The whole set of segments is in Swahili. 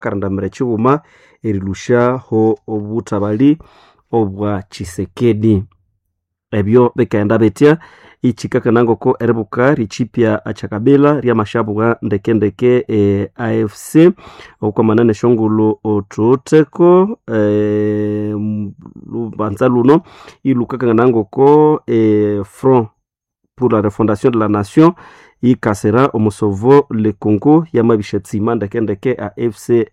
karandamira chiwuma erilushaho obutabali obwa Tshisekedi. Ebyo bikaenda betya ichikakanangoko eribuka richipya achakabila rya mashabuga ndeke AFC okwamanane shongolo ototeko banza luno ilukakanangoko Front pour la refondation de la nation ikasera omusovo le Congo yamabishatsima ndeke AFC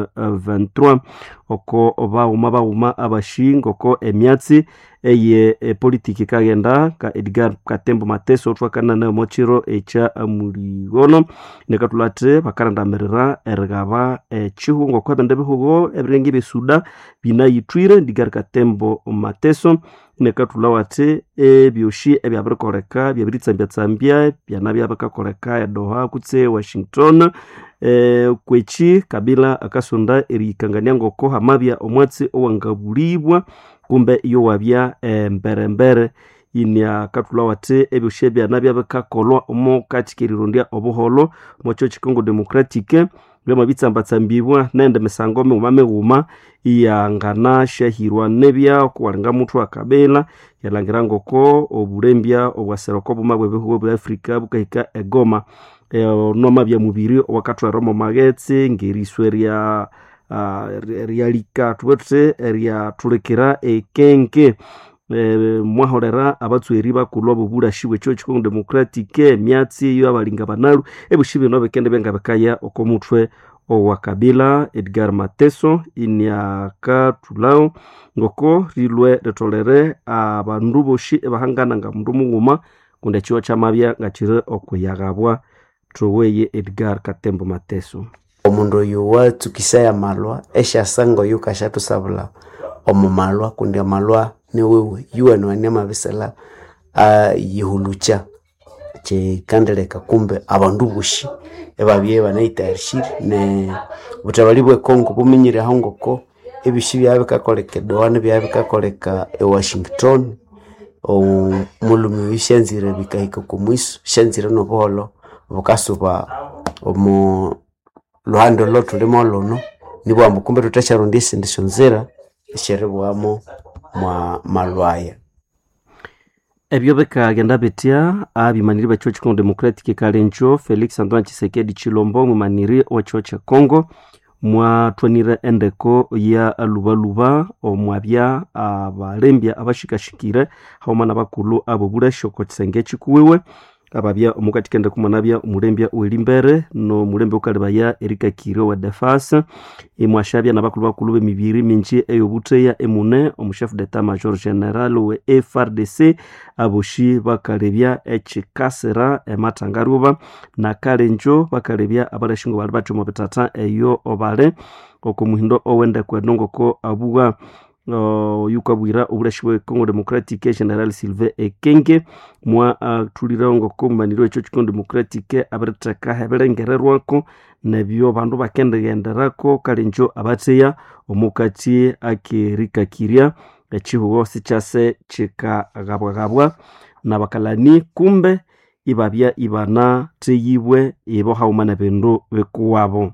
M23 oko bauma abashingo ko emyatsi eye politiki kagenda ka Edgar Katembo Mateso twakana na mochiro echa muligono nekatulate bakarandamerera ergaba chihungo kwa bendebehugo ebrengi besuda binayitwire Edgar Katembo Mateso nekatulawate byoshi ebyabrikoreka byabiritsambya byanabya bakakoreka ya Doha kutse Washington kwechi Kabila akasonda erikangania ngoko hamabya omwatsi owangabulibwa kumbe iyo wabya mberembere inya katulawate ebyoshi byanabya bakakolwa omo katikirirondia obuholo mocho Congo Democratique byamabitsambatsambibwa nende misango mumameguma iyangana shahirwa nebya kuwalinga muthu akabela yalangira ngoko oburembya obwaseroko bumabwe behugo bwa Afrika bukahika egoma noma bya mubiri wakatwa Romo Magetsi ngirisweria realika twete area tulekera ekenke mwahorera abatsweri bakulwa bubura shiwe cyo Congo Democratique myatsi yo abalinga banalu ebushibe no bekende bengabekaya okomutwe owakabila Edgar Mateso inyaka tulao ngoko rilwe retolere abandu boshi ebahangana nga mundu muguma kunde chiwa chamabya ngachire okuyagabwa troweye Edgar Katembo Mateso. Omundu yuwa tukisaya malwa esha sango yukashatu sabula omumalwa kunde malwa ni wewe yuwa nwanema bisela yihulucha che kandeleka kumbe abandu bushi ebabye banayitarishire ne butabalibwe Kongo buminyire hangoko ebishi byabikakoleka Doha byabikakoleka Washington mulumi wishanzire bikahika kumwiso shanzire no bolo bukasuba omu luhando lotu limo lono nibo amukumbe tutacharundise ndishonzera sherebwamo mwa malwaya. Ebyo bekagenda betya abimaniri bacho Congo Democratique Kalenjo Felix Antoine Tshisekedi Chilombo mumaniri wacho cha Congo mwa twanire endeko ya lubaluba omwabya abalembya abashikashikire haumana bakulu abo burashoko Tsenge chikuwewe ababya omukatikende kumanabya omulembya welimbere no mulembe ukalibaya Erika Kiro wa Defense imwashabya nabakulu bakulu bemibiri minji eyobuteya emune omuchef d'etat major general we FARDC aboshi bakalebya echikasera ematangaruba na Kalenjo bakalebya abarashingo bali batyo mubitata eyo obale okumuhindo owende kwenongo ko abuga yukabwira obulashibwe Congo Democratique General Sylvain Ekenge mwa tulirango ko maniro echo Congo Democratique abaretaka hebelengererwako nebyo bandu bakendegenderako Kalenjo abateya omukati akirikakiria echihugo sichase chikagabwagabwa nabakalani kumbe ibabya ibana teyibwe ibo haumana bendo bekuwabo.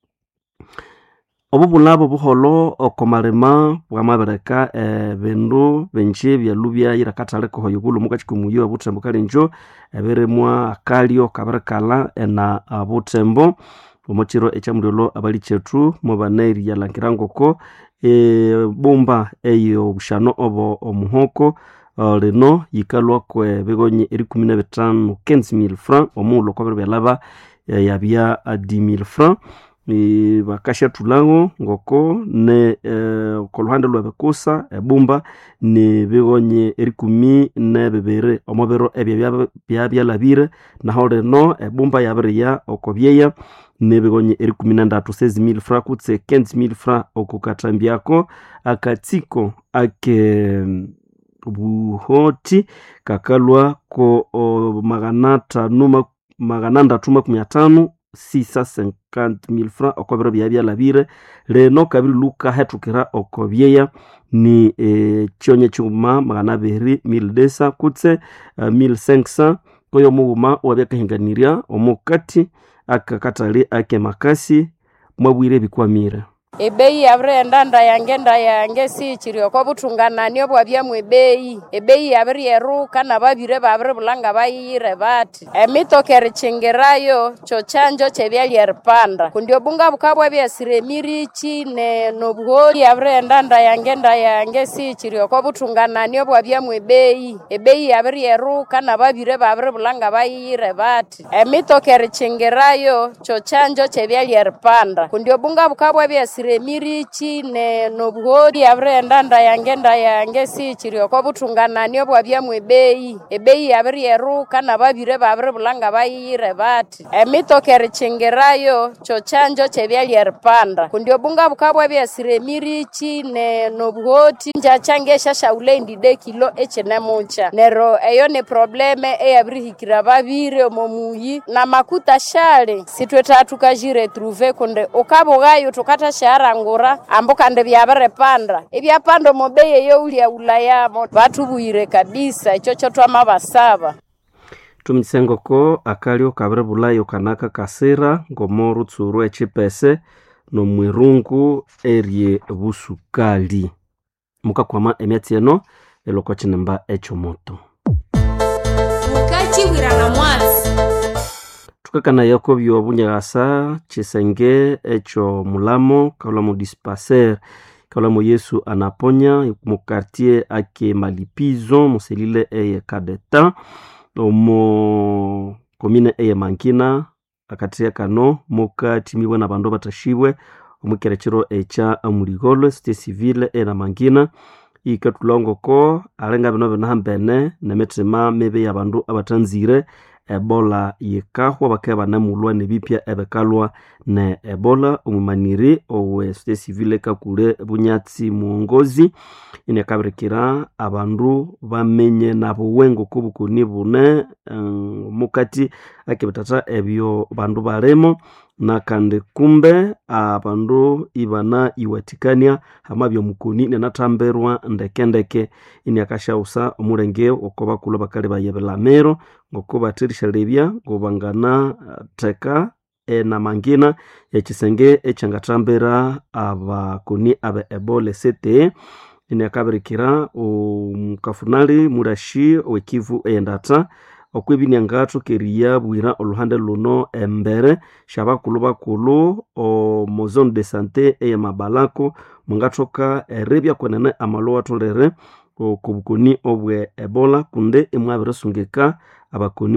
Obubulabo buholo okomalema bwamabereka bendo benje byalubya irakataleko hoyugulu mukachikumuyo abutembo Kalenjo eberemwa akalio kaberekala na abutembo omochiro echamulolo abali chetu mobaneri yalangirangoko bomba eyo bushano obo omuhoko leno yikalwa kwe begonye eri 15 15000 francs omulo kwa byalaba yabya 10000 francs bakasha tulango ngoko ne kolhanda lwa bekosa ebumba ne begonye eri 12 omobero ebya labire na hore no ebumba yabreya okobyeya ne begonye eri 16000 francs kutse 15000 francs okukatambyako akatiko ake buhoti kakalwa ko maganata numa magananda tuma 500 650,000 francs okobero byabya labire leno kabiri luka hetukira okobyeya ni chionye chuma magana beri 1200 kutse 1500 koyo muguma wabya kahinganiria omukati akakatali ake makasi mwabwire bikwamire. Ebei yabrenda ndayange sichirio ko butungananio bwabya mwebei ebei yabrieruka na babire babre bulanga bayire bati emitokere chingerayo cho chanjo chebyalierpanda kundio bunga bukabwa byasiremirichi ne nobuhori yabrenda ndayange sichirio ko butungananio bwabya mwebei ebei yabrieruka na babire babre bulanga bayire bati emitokere chingerayo cho chanjo chebyalierpanda kundio bunga bukabwa remirichi ne nobuhori yabrenda ndayange sichirio ko butungananio bwabya mwebei ebei yabrieruka na babire babre bulanga bayire bati emitokere chingerayo cho chanjo chebyalierpanda kundio bunga bukabwa byasiremirichi ne nobuhoti njachangesha shaulendi de kilo echene mucha nero eyo ne probleme eyabrihikira babire momuyi na makuta shale sitweta tukajire trouver kunde okabogayo tukata rangura amboka nde byabarepanda ebyapando mobeye yo ulia ulayamo batu buire kabisa ichocho twama basaba tumisengo ko akalio kabrebulayo kanaka kasera ngomoru tsuru echipese no mwirungu erie busukali mukakwama emyatieno eloko chinemba echomoto mukachi wirana mwasi tukakana yako byobunyagasa chisenge echo mulamo kaulamo dispensaire kaulamo Yesu anaponya mu quartier ake malipizo muselile eye kadeta omo komine eye mankina akatia kano muka timiwe na bando batashibwe omukerechero echa amurigolo site civile ena mankina ikatulongo ko alenga bino binambene nemetrema mebe yabandu abatanzire Ebola yekahwa bakaba namulwa nebipya ebekalwa ne Ebola umumaniri owe site civile kakule bunyatsi muongozi inekabrekira abandu bamenye nabo wengo kubukuni bune mukati akibetata ebyo bandu baremo nakande kumbe abandu ibana iwatikania hamabyo mukuni nenatamberwa ndekendeke inyakashausa omurenge okoba kulo bakale bayebelamero ngokuba tirishalebya ngobangana teka na mangina ekisenge echangatambera abakuni abe Ebola sete inyakabrekira omukafunali murashi wekivu eyendata okwebini ngatu keria bwira oluhande luno embere shabakulu bakulu o mozone de santé eye mabalako mungatoka erebya kwenene amalo atolere okubukuni obwe Ebola kunde emwabiresungeka abakoni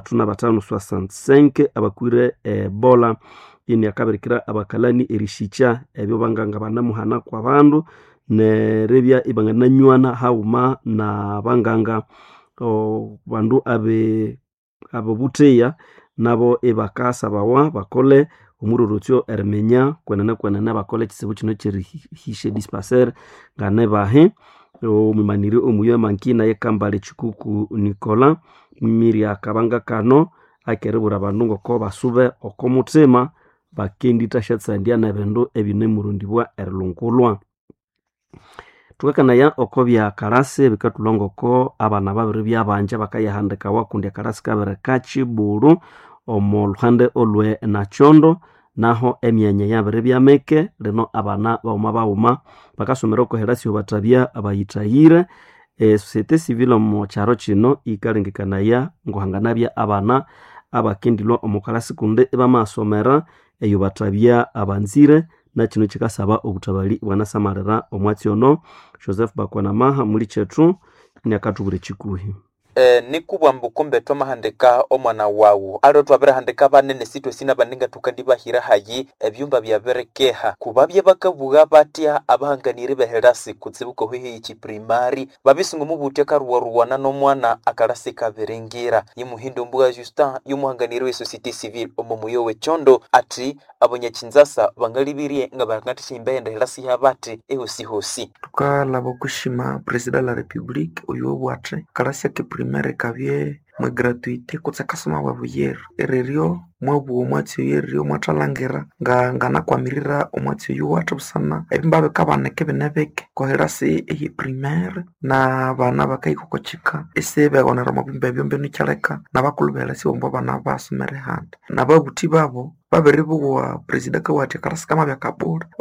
35 abakwire Ebola ini akabirikira abakalani erishicha ebyo banganga banamuhana kwa bandu nerebya ibangana nywana hauma na banganga bandu abebuteya nabo ebakasa bawa bakole umururutyo ermenya kwenene bakole kisibu kino kirihishe dispensaire ngane bahe omumaniri omuyo mankina yekambale chikuku Nicola miri akabanga kano akerebura bandu ngoko basube okomutima bakendi tashatsandia na bendo ebine murundibwa erlunkulwa tukakana ya okobya karase bikatulongoko abana babiri byabanje bakayahandika wakundi karase kabere kachiburu omoluhande olwe na chondo naho emyenye yabere byameke leno abana bauma bakasomera ko herasio batabya abayitayire societe civile mu charo chino ikalengekana ya ngohanganabya abana abakendilwa omukarasi kunde bamasomera eyo batabya abanzire na kino kikasaba obutabali bwanasamarira omwatsi ono Joseph Bakwanamaha muri chetu nyakatubure chikuhi nikubwa mbukumbe twamahandika omwana wawu alo twabirahandika banene sitwe sina baninga tukandibahira hayi ebyumba byaberekeha kubabye bakabuga batya abahanganire beherasi kutsibuko hwihi iki primary babisungu mubuteka ruwana n'omwana akarasi kaberengira yimuhindo mbuga Justin yumuhanganire we society civile omumuyo we chondo ati abonyakinzasa bangalibiriye ngabangati imbende herasi habati hosi tukala bokushima president la republique uyo bwatre karasi ke primaire kabye mwe gratuite kutse kasoma wabuyero ereryo mwabu omwatsi yeryo mwathalangira nganakwamirira omwatsi oyu wathabusana ebimba bikabaneke binebeke kohirasi eyi primaire na bana bakayikokochika ese begonera mabimba ebyo mbenu kyaleka nabakulu belasi bombo bana basomere handi nababuthi babo babiri bugwa president kawati karasi kama byakabura